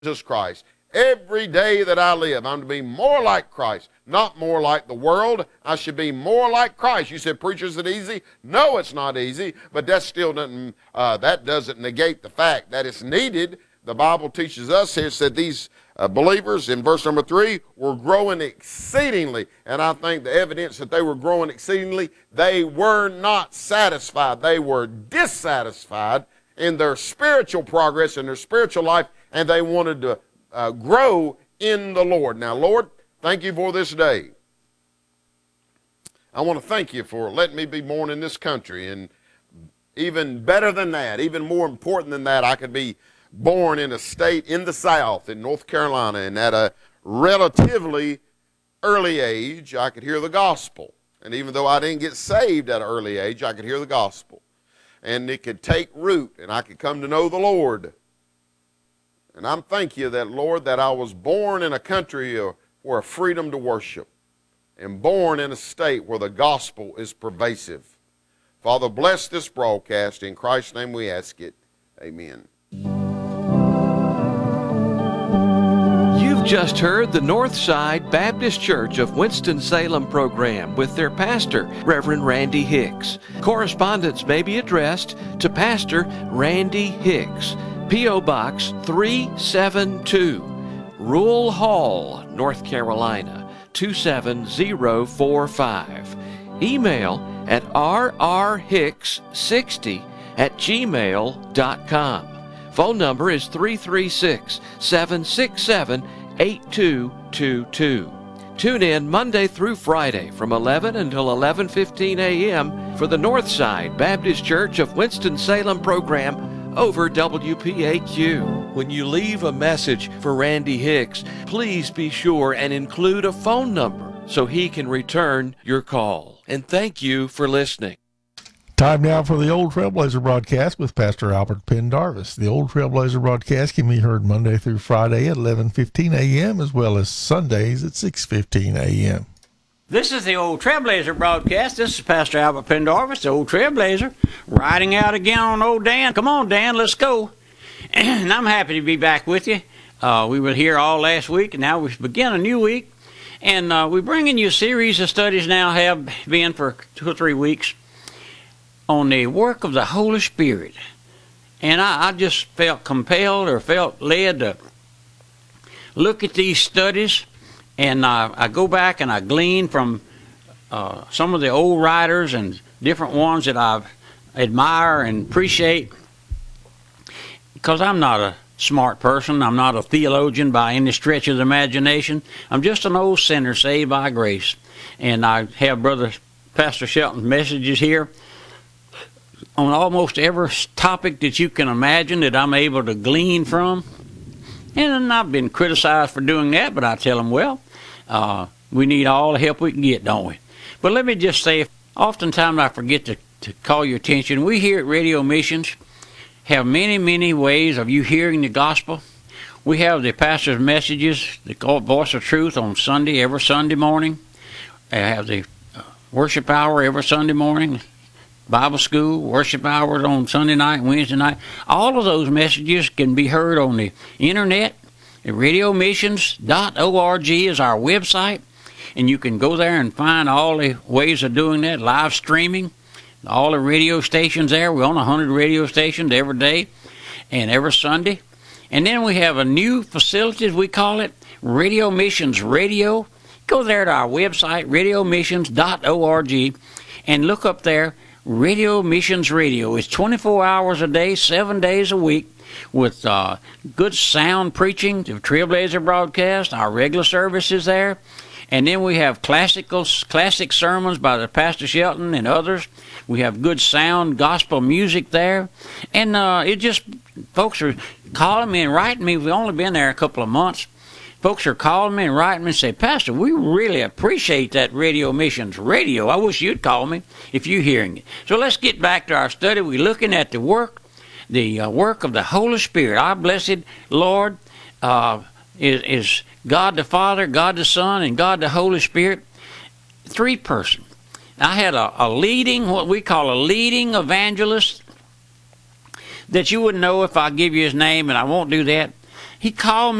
Jesus Christ. Every day that I live, I'm to be more like Christ, not more like the world. I should be more like Christ. You said, preacher, is it easy? No, it's not easy, but that still doesn't negate the fact that it's needed. The Bible teaches us here, said these believers in verse number 3 were growing exceedingly, and I think the evidence that they were growing exceedingly, they were not satisfied. They were dissatisfied in their spiritual progress, in their spiritual life, and they wanted to grow in the Lord. Now, Lord, thank you for this day. I want to thank you for letting me be born in this country, and even better than that, even more important than that, I could be born in a state in the South, in North Carolina, and at a relatively early age, I could hear the gospel. And even though I didn't get saved at an early age, I could hear the gospel. And it could take root, and I could come to know the Lord. And I'm thank you that, Lord, that I was born in a country where freedom to worship, and born in a state where the gospel is pervasive. Father, bless this broadcast. In Christ's name we ask it. Amen. You've just heard the Northside Baptist Church of Winston-Salem program with their pastor, Reverend Randy Hicks. Correspondence may be addressed to Pastor Randy Hicks, P.O. Box 372, Rule Hall, North Carolina, 27045. Email at rrhicks60@gmail.com. Phone number is 336-767-8222. Tune in Monday through Friday from 11 until 11:15 a.m. for the Northside Baptist Church of Winston-Salem program over WPAQ. When you leave a message for Randy Hicks, please be sure and include a phone number so he can return your call. And thank you for listening. Time now for the Old Trailblazer broadcast with Pastor Albert Pendarvis. The Old Trailblazer broadcast can be heard Monday through Friday at 11:15 a.m. as well as Sundays at 6:15 a.m. This is the Old Trailblazer broadcast. This is Pastor Albert Pendarvis, the Old Trailblazer, riding out again on old Dan. Come on, Dan, let's go. And I'm happy to be back with you. We were here all last week, and now we begin a new week. And we're bringing you a series of studies now, have been for 2 or 3 weeks, on the work of the Holy Spirit. And I just felt compelled or felt led to look at these studies, and I go back and I glean from some of the old writers and different ones that I admire and appreciate, because I'm not a smart person. I'm not a theologian by any stretch of the imagination. I'm just an old sinner saved by grace. And I have Brother Pastor Shelton's messages here on almost every topic that you can imagine that I'm able to glean from. And I've been criticized for doing that, but I tell them, well, we need all the help we can get, don't we? But let me just say, oftentimes I forget to call your attention. We here at Radio Missions have many, many ways of you hearing the gospel. We have the pastor's messages, the Voice of Truth on Sunday, every Sunday morning. I have the worship hour every Sunday morning. Bible school, worship hours on Sunday night, Wednesday night. All of those messages can be heard on the internet. RadioMissions.org is our website, and you can go there and find all the ways of doing that, live streaming, all the radio stations there. We're on 100 radio stations every day and every Sunday. And then we have a new facility, as we call it, Radio Missions Radio. Go there to our website, RadioMissions.org, and look up there, Radio Missions Radio. It's 24 hours a day, 7 days a week, with good sound preaching, the Trailblazer broadcast, our regular services there. And then we have classic sermons by the Pastor Shelton and others. We have good sound gospel music there. And folks are calling me and writing me. We've only been there a couple of months. Folks are calling me and writing me and say, Pastor, we really appreciate that Radio Missions Radio. I wish you'd call me if you're hearing it. So let's get back to our study. We're looking at the work of the Holy Spirit. Our blessed Lord is God the Father, God the Son, and God the Holy Spirit. 3 persons. I had what we call a leading evangelist that you wouldn't know if I give you his name, and I won't do that. He called me.